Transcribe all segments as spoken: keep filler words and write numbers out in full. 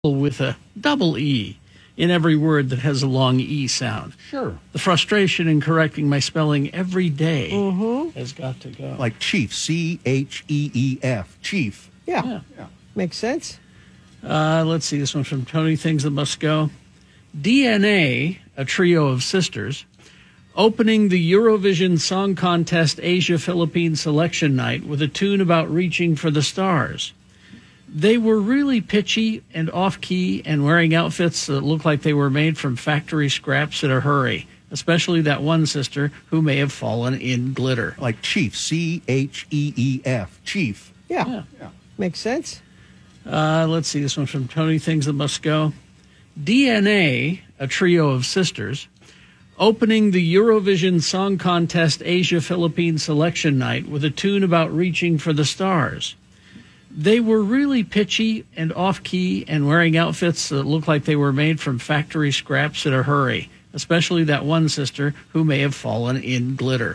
with a double E in every word that has a long E sound. Sure. The frustration in correcting my spelling every day Mm-hmm. has got to go. Like Chief, C H E E F, Chief. Yeah. Yeah. Yeah. Makes sense. Uh, let's see, this one's from Tony, Things That Must Go. D N A, a trio of sisters, opening the Eurovision Song Contest Asia Philippines Selection Night with a tune about reaching for the stars. They were really pitchy and off-key and wearing outfits that looked like they were made from factory scraps in a hurry, especially that one sister who may have fallen in glitter. Like Chief, C H E E F, Chief. Yeah. Yeah. Yeah. Makes sense. Uh, let's see, this one's from Tony, Things That Must Go. D N A, a trio of sisters, opening the Eurovision Song Contest Asia Philippines Selection Night with a tune about reaching for the stars. They were really pitchy and off-key and wearing outfits that looked like they were made from factory scraps in a hurry, especially that one sister who may have fallen in glitter.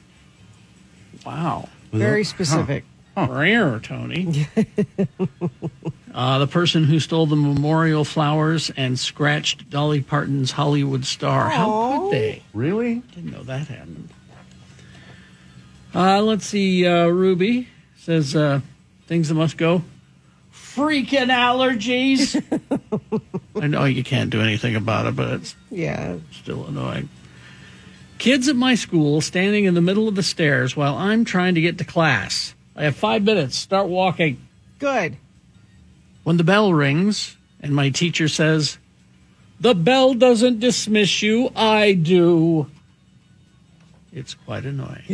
Wow. Very specific. Rare, Tony. uh, the person who stole the memorial flowers and scratched Dolly Parton's Hollywood star. How could they? Really? Didn't know that happened. Uh, let's see. Uh, Ruby says uh, things that must go. Freaking allergies. I know you can't do anything about it, but it's Yeah. still annoying. Kids at my school standing in the middle of the stairs while I'm trying to get to class. I have five minutes. Start walking. Good. When the bell rings and my teacher says, "The bell doesn't dismiss you, I do." It's quite annoying.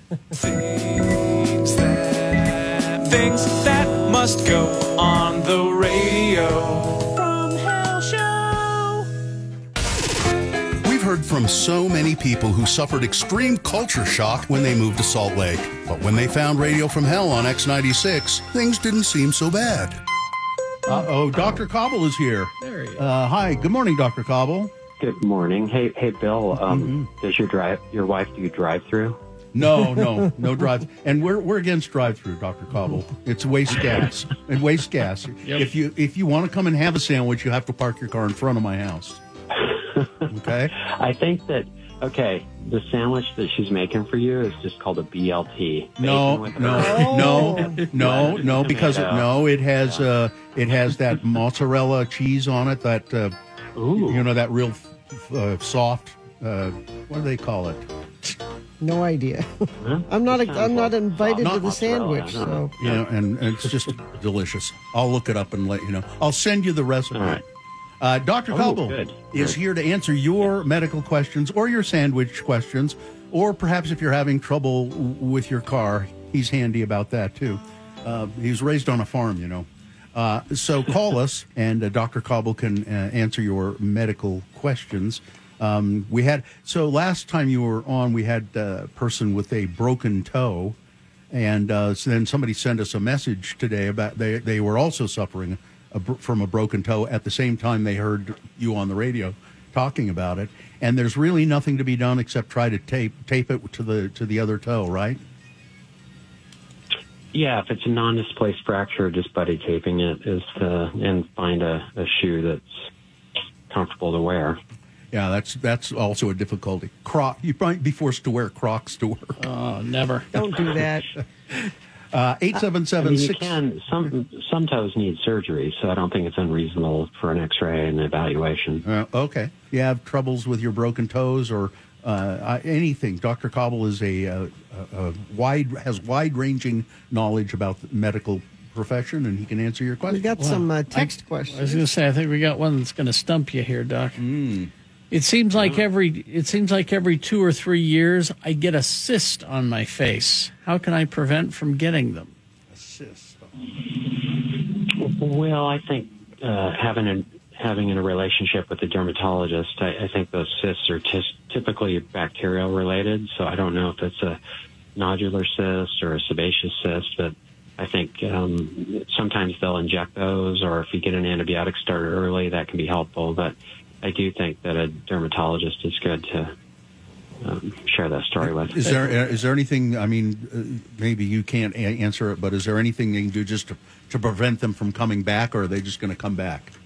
Things that, things that must go on the radio. From Hell Show. We've heard from so many people who suffered extreme culture shock when they moved to Salt Lake. But when they found Radio from Hell on X ninety-six, things didn't seem so bad. Uh-oh, Doctor Cobble is here. There he is. Uh, hi, good morning, Doctor Cobble. Good morning. Hey, hey, Bill. Um, Mm-hmm. Does your drive, your wife do drive-through? No, no, no drive. And we're we're against drive-through, Doctor Cobble. It's waste gas. And waste gas. Yep. If you if you want to come and have a sandwich, you have to park your car in front of my house. Okay? I think that. Okay, the sandwich that she's making for you is just called a B L T. No, Bacon with no, herb. no, no, no, because it, Tomato. no, it has uh, it has that mozzarella cheese on it. That uh, Ooh. you know, that real uh, soft. Uh, what do they call it? No idea. Huh? I'm not. That I'm sounds not like invited soft to the mozzarella, sandwich, I don't know. so You know, and, and it's just delicious. I'll look it up and let you know. I'll send you the recipe. All right. Uh, Doctor Oh, Cobble good. is Good. here to answer your medical questions or your sandwich questions, or perhaps if you're having trouble w- with your car, he's handy about that too. Uh, he was raised on a farm, you know. Uh, so call us, and uh, Doctor Cobble can uh, answer your medical questions. Um, we had so last time you were on, we had a person with a broken toe, and uh, so then somebody sent us a message today about they they were also suffering a, br- from a broken toe at the same time they heard you on the radio talking about it. And there's really nothing to be done except try to tape tape it to the to the other toe, right? Yeah, if it's a non-displaced fracture, just buddy taping it is to, and find a, a shoe that's comfortable to wear. Yeah, that's that's also a difficulty. Croc, you might be forced to wear Crocs to work. Oh, never. don't do that. Uh, eight seven I seven mean, you six. can. Some some toes need surgery, so I don't think it's unreasonable for an X-ray and evaluation. Uh, okay. You have troubles with your broken toes or uh, uh, anything. Doctor Cobble is a, uh, a, a wide has wide ranging knowledge about the medical profession, and he can answer your We questions. got some uh, text I was questions. going to say, I think we got one that's going to stump you here, Doc. It seems like every it seems like every two or three years I get a cyst on my face. How can I prevent from getting them? Assist. Well, I think uh, having a having a relationship with a dermatologist, I, I think those cysts are tis- typically bacterial related. So I don't know if it's a nodular cyst or a sebaceous cyst, but I think um, sometimes they'll inject those, or if you get an antibiotic started early, that can be helpful. But I do think that a dermatologist is good to um, share that story with. Is there uh, is there anything? I mean, uh, maybe you can't a- answer it, but is there anything they can do just to, to prevent them from coming back, or are they just going to come back?